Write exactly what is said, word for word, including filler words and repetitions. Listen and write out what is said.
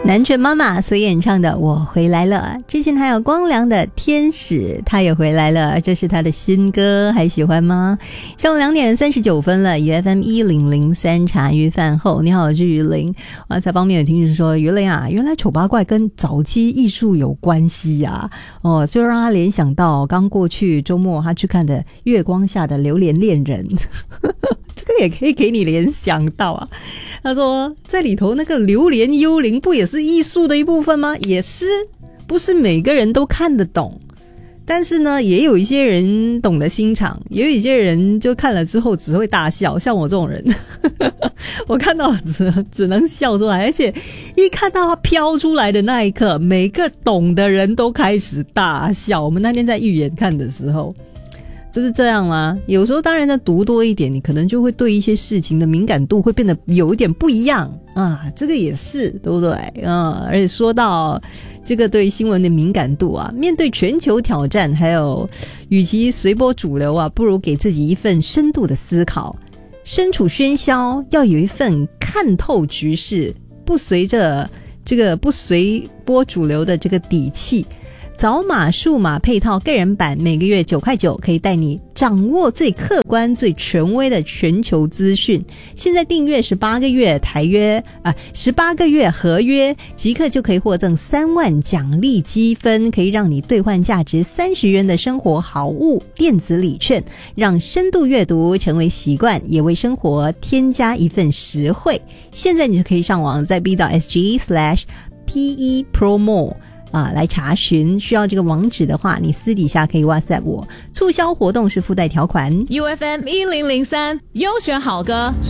南拳妈妈所演唱的《我回来了》，之前还有光良的《天使》，他也回来了，这是他的新歌，还喜欢吗？下午两点三十九分了 ，U F M 一零零三茶余饭后，你好，我是于林。哇，在方面有听众说，于林啊，原来丑八怪跟早期艺术有关系呀、啊，哦，就让他联想到刚过去周末他去看的《月光下的榴莲恋人》。这个也可以给你联想到啊。他说在里头那个榴莲幽灵不也是艺术的一部分吗？也是，不是每个人都看得懂，但是呢也有一些人懂得欣赏，也有一些人就看了之后只会大笑，像我这种人我看到只只能笑出来，而且一看到它飘出来的那一刻，每个懂的人都开始大笑。我们那天在预演看的时候就是这样啦，有时候当然在读多一点，你可能就会对一些事情的敏感度会变得有一点不一样啊，这个也是对不对啊？而且说到这个对新闻的敏感度啊，面对全球挑战，还有与其随波逐流啊，不如给自己一份深度的思考。身处喧嚣，要有一份看透局势，不随着这个不随波逐流的这个底气。早马数码配套个人版每个月九块九，可以带你掌握最客观最权威的全球资讯。现在订阅十八个月台约啊，十八个月合约，即刻就可以获赠三万奖励积分，可以让你兑换价值三十元的生活好物电子礼券，让深度阅读成为习惯，也为生活添加一份实惠。现在你就可以上网在 b.sg slash pe promo啊，来查询。需要这个网址的话，你私底下可以 WhatsApp 我。促销活动是附带条款。 U F M 一零零三优选好歌。